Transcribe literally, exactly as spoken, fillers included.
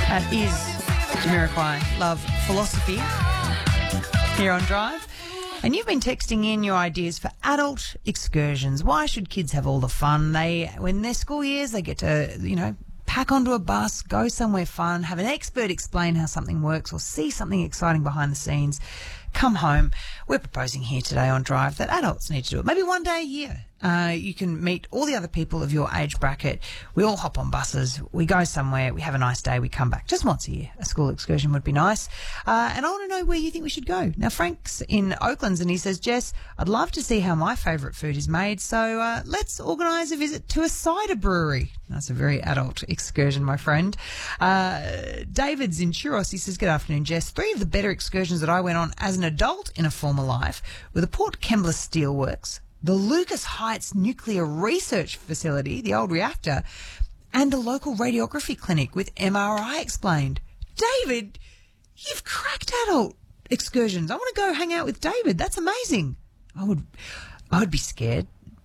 That is Jamiroquai, Love Philosophy, here on Drive. And you've been texting in your ideas for adult excursions. Why should kids have all the fun? They, when their school years, they get to, you know, pack onto a bus, go somewhere fun, have an expert explain how something works or see something exciting behind the scenes, come home. We're proposing here today on Drive that adults need to do it. Maybe one day a year. Uh, you can meet all the other people of your age bracket. We all hop on buses. We go somewhere. We have a nice day. We come back just once a year. A school excursion would be nice. Uh, and I want to know where you think we should go. Now, Frank's in Oaklands and he says, Jess, I'd love to see how my favourite food is made. So uh, let's organise a visit to a cider brewery. That's a very adult excursion, my friend. Uh, David's in Churros. He says, good afternoon, Jess. Three of the better excursions that I went on as an adult in a former life were the Port Kembla Steelworks, the Lucas Heights Nuclear Research Facility, the old reactor, and the local radiography clinic with M R I explained. David, you've cracked adult excursions. I want to go hang out with David. That's amazing. I would, I would be scared.